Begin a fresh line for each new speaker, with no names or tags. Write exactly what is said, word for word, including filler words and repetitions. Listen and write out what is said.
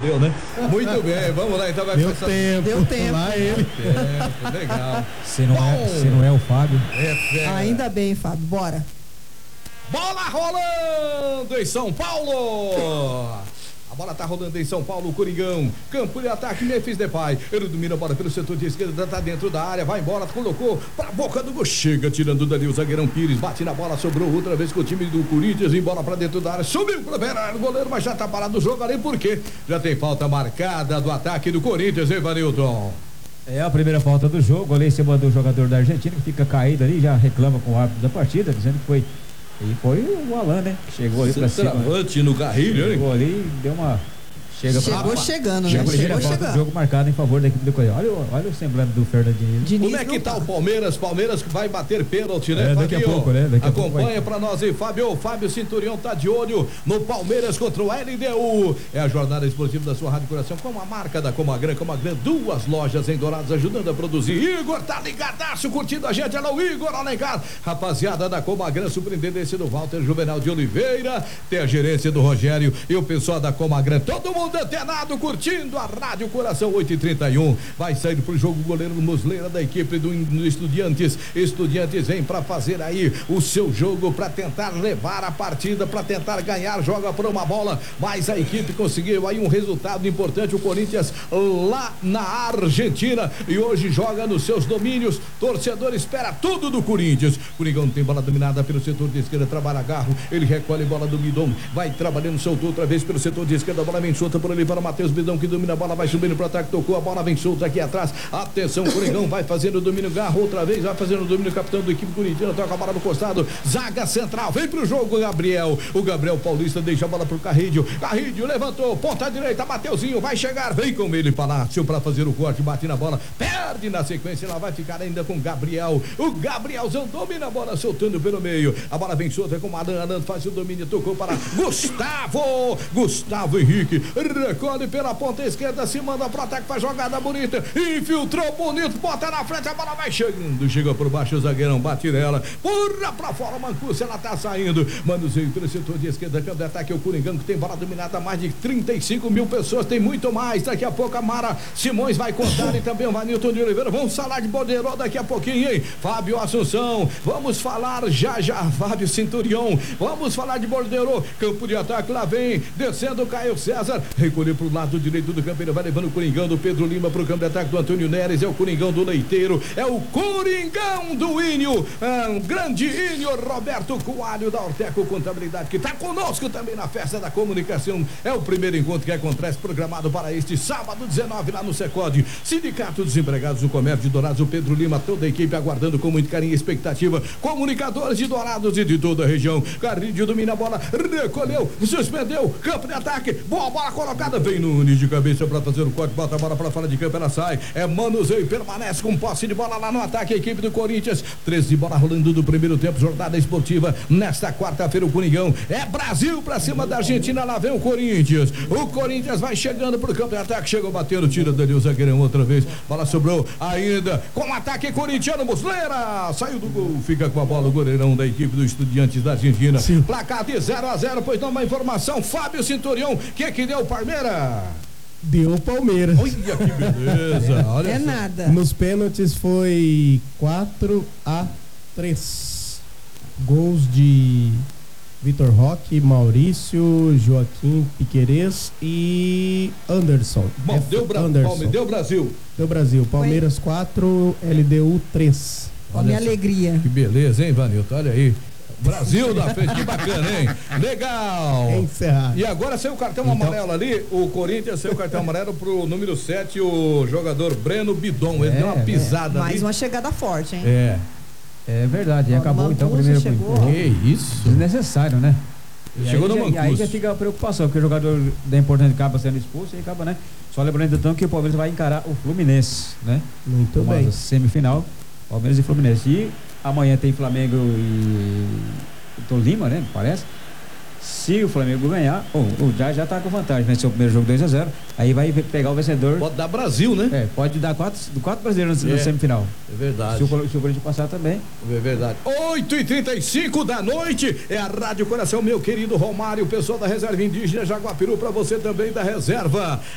deu, né? Muito bem, vamos lá então. Vai
deu
essa...
tempo.
Deu tempo.
Lá ele.
Tempo, legal.
Se não, é, se não é o Fábio.
É,
Ainda bem, Fábio, bora.
Bola rolando em São Paulo. A bola tá rolando em São Paulo, Coringão. Campo de ataque, Memphis Depay. Ele domina a bola pelo setor de esquerda, tá dentro da área, vai embora, colocou pra boca do gol. Chega tirando dali o zagueirão Pires, bate na bola, sobrou outra vez com o time do Corinthians, embora pra dentro da área, subiu pra beira o goleiro, mas já tá parado o jogo ali, porque já tem falta marcada do ataque do Corinthians, hein, Vanilton?
É a primeira falta do jogo, ali em cima do jogador da Argentina, que fica caído ali, já reclama com o árbitro da partida, dizendo que foi. E foi o Alan, né? Chegou ali pra cima.
Centroavante no carrilho, hein?
Chegou ali, deu uma. Chega
Chegou
pra...
chegando, né?
Chegou,
Chegou
chegando.
chegando.
Jogo marcado em favor da equipe do Corinthians. Olha, olha o semblante do Fernandinho.
Diniz
Como é que tá
tá
o Palmeiras? Palmeiras que vai bater pênalti, né,
é, daqui
Fabio?
a pouco, né? Daqui a
Acompanha
pouco
pra nós aí, Fábio. Fábio Cinturião tá de olho no Palmeiras contra o L D U. É a jornada esportiva da sua Rádio Coração com a marca da Comagran. Comagran, duas lojas em Dourados ajudando a produzir. Igor tá ligadaço, curtindo a gente. Alô, Igor Alencar. Rapaziada da Comagran, superintendência do Walter Juvenal de Oliveira. Tem a gerência do Rogério e o pessoal da Comagran. Todo mundo antenado, curtindo a Rádio Coração oito e trinta e um. Vai sair pro jogo o goleiro Musleira da equipe do, do Estudiantes. Estudiantes vem pra fazer aí o seu jogo, pra tentar levar a partida, pra tentar ganhar, joga por uma bola, mas a equipe conseguiu aí um resultado importante, o Corinthians lá na Argentina, e hoje joga nos seus domínios. Torcedor espera tudo do Corinthians. Coringão tem bola dominada pelo setor de esquerda, trabalha Garro, ele recolhe bola do Midon, vai trabalhando, soltou outra vez pelo setor de esquerda, a bola vem solta por ali para o Matheus Bidão, que domina a bola, vai subindo pro ataque, tocou a bola, vem solta aqui atrás, atenção, Coringão vai fazendo o domínio, Garro outra vez, vai fazendo o domínio, capitão da equipe corintiana, toca a bola no costado, zaga central, vem pro jogo, Gabriel, o Gabriel Paulista deixa a bola pro Carrídio, Carrídio levantou, ponta direita, Mateuzinho, vai chegar, vem com ele, Palácio, pra fazer o corte, bate na bola, perde na sequência, ela vai ficar ainda com Gabriel, o Gabrielzão domina a bola, soltando pelo meio, a bola vem solta com o Alan, Alan faz o domínio, tocou para Gustavo, Gustavo Henrique, recolhe pela ponta esquerda, se manda pro ataque, faz jogada bonita, infiltrou bonito, bota na frente, a bola vai chegando, chega por baixo, o zagueirão bate nela, purra pra fora, Mancuso, ela tá saindo, manuseio pelo setor de esquerda, campo de ataque, o Coringão que tem bola dominada, mais de trinta e cinco mil pessoas, tem muito mais, daqui a pouco a Mara Simões vai contar e também o Vanilton de Oliveira, vamos falar de Bordeiro daqui a pouquinho, hein? Fábio Assunção, vamos falar já já, Fábio Cinturião, vamos falar de Bordeiro, campo de ataque, lá vem, descendo o Caio César, recolher pro lado direito do campo, ele vai levando o Coringão do Pedro Lima pro campo de ataque do Antônio Neres, é o Coringão do Leiteiro, é o Coringão do Ínio, é um grande Ínio, Roberto Coalho da Orteco Contabilidade, que tá conosco também na festa da comunicação, é o primeiro encontro que acontece programado para este sábado dezenove lá no Secode, Sindicato dos Empregados do Comércio de Dourados, o Pedro Lima, toda a equipe aguardando com muito carinho e expectativa, comunicadores de Dourados e de toda a região, Carrilho domina a bola, recolheu, suspendeu, campo de ataque, boa bola colocada, vem Nunes de cabeça para fazer o corte, bota a bola para fora de campo, ela sai, é manuseio, permanece com posse de bola lá no ataque, a equipe do Corinthians, treze de bola rolando do primeiro tempo, jornada esportiva, nesta quarta-feira o Coringão, é Brasil pra cima da Argentina, lá vem o Corinthians, o Corinthians vai chegando pro campo de ataque, chegou batendo, tira dali o zagueirão outra vez, bola sobrou ainda, com o ataque corintiano, Musleira, saiu do gol, fica com a bola o goleirão da equipe do Estudiantes da Argentina, sim. Placar de zero a zero, pois não, uma informação, Fábio Cinturião, que que deu Palmeiras?
Deu Palmeiras.
Olha que beleza. Olha
é
só.
nada.
Nos pênaltis foi quatro a três. Gols de Vitor Roque, Maurício, Joaquim Piquerez e Anderson.
Bom,
F.
deu, Bra
Anderson.
Palme, deu Brasil.
Deu Brasil. Palmeiras quatro, L D U três.
Olha a alegria.
Que beleza, hein, Vanilton? Olha aí. Brasil da frente, que bacana, hein? Legal!
Encerrado.
E agora saiu o cartão
então...
amarelo ali, o Corinthians saiu o cartão amarelo pro número sete, o jogador Breno Bidon. Ele
É,
deu uma pisada
é.
ali.
Mais uma chegada forte, hein?
É.
É verdade, e
Ó,
acabou então o
Mancuso
primeiro
chegou.
gol.
Que isso?
Desnecessário, né? E
Chegou
aí,
no
já, e aí
Mancuso.
já fica a preocupação, porque o jogador da importante acaba sendo expulso e acaba, né? Só lembrando então que o Palmeiras vai encarar o Fluminense, né?
Muito
Uma
bem.
semifinal, Palmeiras e Fluminense. E amanhã tem Flamengo e Tolima, né? Parece. Se o Flamengo ganhar, ou oh, já já tá com vantagem, né? Se é o primeiro jogo dois a zero, aí vai pegar o vencedor.
Pode dar Brasil, né?
É, pode dar quatro, quatro brasileiros na
É.
semifinal.
É verdade.
Se o, se o Corinthians passar também.
É verdade. oito e trinta e cinco da noite é a Rádio Coração, meu querido Romário, pessoal da Reserva Indígena Jaguapiru, pra você também da Reserva.